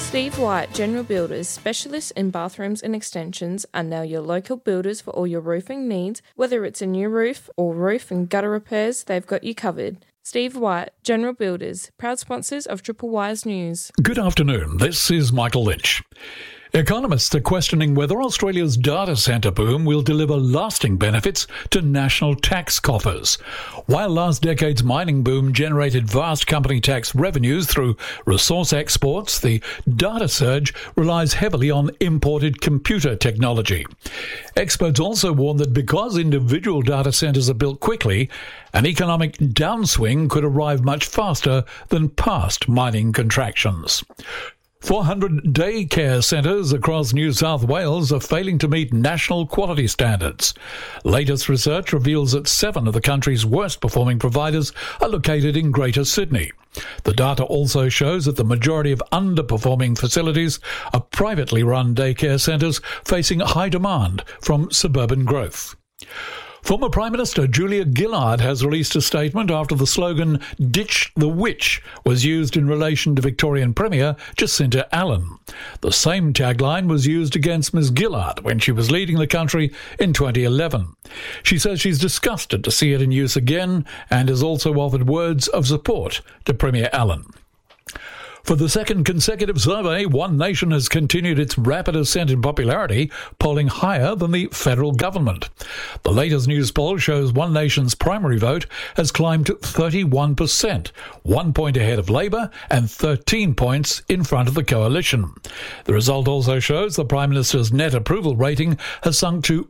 Steve White General Builders, specialists in bathrooms and extensions, are now your local builders for all your roofing needs. Whether it's a new roof or roof and gutter repairs, they've got you covered. Steve White General Builders, proud sponsors of Triple Wise News. Good afternoon, this is Michael Lynch. Economists are questioning whether Australia's data centre boom will deliver lasting benefits to national tax coffers. While last decade's mining boom generated vast company tax revenues through resource exports, the data surge relies heavily on imported computer technology. Experts also warn that because individual data centres are built quickly, an economic downswing could arrive much faster than past mining contractions. 400 daycare centres across New South Wales are failing to meet national quality standards. Latest research reveals that 7 of the country's worst-performing providers are located in Greater Sydney. The data also shows that the majority of underperforming facilities are privately run daycare centres facing high demand from suburban growth. Former Prime Minister Julia Gillard has released a statement after the slogan "Ditch the Witch" was used in relation to Victorian Premier Jacinta Allan. The same tagline was used against Ms Gillard when she was leading the country in 2011. She says she's disgusted to see it in use again and has also offered words of support to Premier Allan. For the second consecutive survey, One Nation has continued its rapid ascent in popularity, polling higher than the federal government. The latest news poll shows One Nation's primary vote has climbed to 31%, 1 point ahead of Labor and 13 points in front of the coalition. The result also shows the Prime Minister's net approval rating has sunk to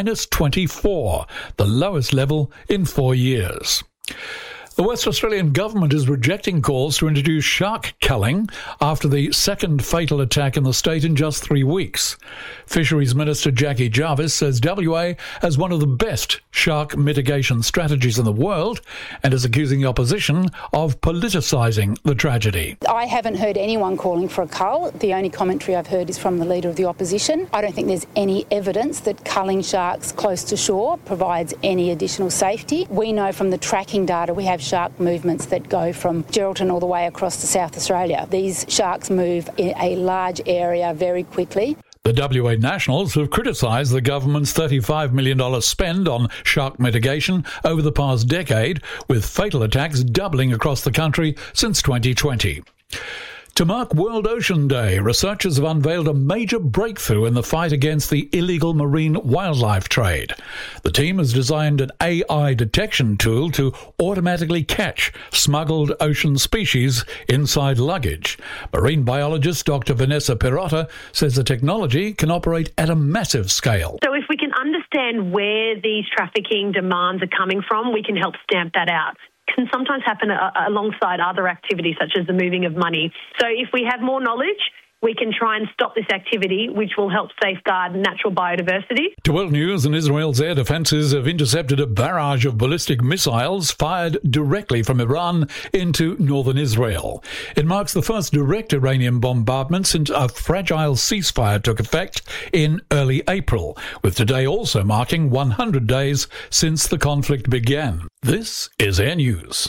-24, the lowest level in 4 years. The West Australian government is rejecting calls to introduce shark culling after the second fatal attack in the state in just 3 weeks. Fisheries Minister Jackie Jarvis says WA has one of the best shark mitigation strategies in the world and is accusing the opposition of politicising the tragedy. I haven't heard anyone calling for a cull. The only commentary I've heard is from the Leader of the Opposition. I don't think there's any evidence that culling sharks close to shore provides any additional safety. We know from the tracking data we have shark movements that go from Geraldton all the way across to South Australia. These sharks move in a large area very quickly. The WA Nationals have criticised the government's $35 million spend on shark mitigation over the past decade, with fatal attacks doubling across the country since 2020. To mark World Ocean Day, researchers have unveiled a major breakthrough in the fight against the illegal marine wildlife trade. The team has designed an AI detection tool to automatically catch smuggled ocean species inside luggage. Marine biologist Dr. Vanessa Perrotta says the technology can operate at a massive scale. So if we can understand where these trafficking demands are coming from, we can help stamp that out. Can sometimes happen alongside other activities such as the moving of money. So if we have more knowledge, we can try and stop this activity, which will help safeguard natural biodiversity. To World News, and Israel's air defences have intercepted a barrage of ballistic missiles fired directly from Iran into northern Israel. It marks the first direct Iranian bombardment since a fragile ceasefire took effect in early April, with today also marking 100 days since the conflict began. This is Air News.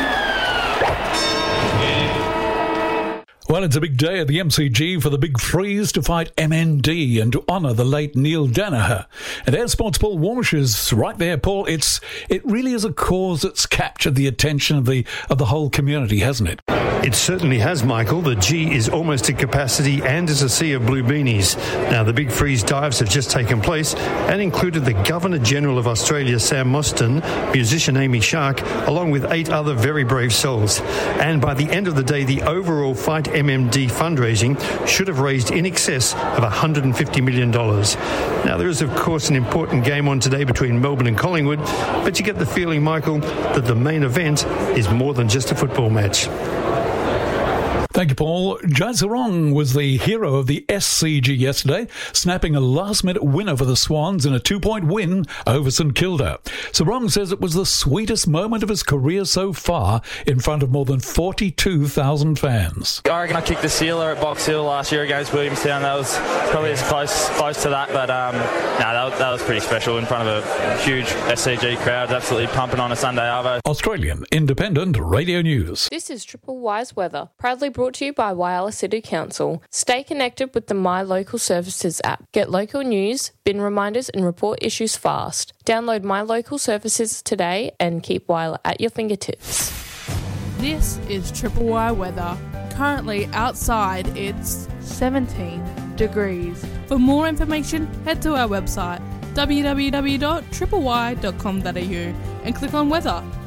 Well, it's a big day at the MCG for the Big Freeze to fight MND and to honour the late Neil Danaher. And Air Sports' Paul Walsh is right there. Paul, it really is a cause that's captured the attention of the whole community, hasn't it? It certainly has, Michael. The G is almost at capacity and is a sea of blue beanies. Now, the Big Freeze dives have just taken place and included the Governor-General of Australia, Sam Mostyn, musician Amy Shark, along with 8 other very brave souls. And by the end of the day, the overall Fight MMD fundraising should have raised in excess of $150 million. Now, there is, of course, an important game on today between Melbourne and Collingwood, but you get the feeling, Michael, that the main event is more than just a football match. Thank you, Paul. Jai Sarong was the hero of the SCG yesterday, snapping a last-minute winner for the Swans in a 2-point win over St Kilda. Sarong says it was the sweetest moment of his career so far in front of more than 42,000 fans. I reckon I kicked the sealer at Box Hill last year against Williamstown. That was probably as close to that, but that was pretty special in front of a huge SCG crowd, absolutely pumping on a Sunday arvo. Australian Independent Radio News. This is Triple Wise Weather, proudly brought brought to you by Whyalla City Council. Stay connected with the My Local Services app. Get local news, bin reminders and report issues fast. Download My Local Services today and keep Whyalla at your fingertips. This is Triple Y weather. Currently outside it's 17 degrees. For more information, head to our website www.tripley.com.au and click on weather.